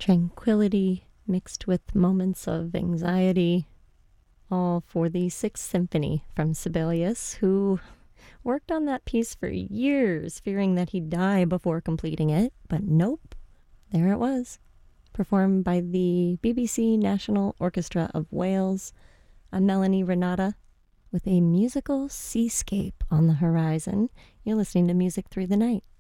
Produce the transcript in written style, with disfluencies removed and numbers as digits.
tranquility mixed with moments of anxiety, all for the Sixth Symphony from Sibelius, who worked on that piece for years, fearing that he'd die before completing it, but nope, there it was, performed by the BBC National Orchestra of Wales, a Melanie Renata, with a musical seascape on the horizon. You're listening to Music Through the Night.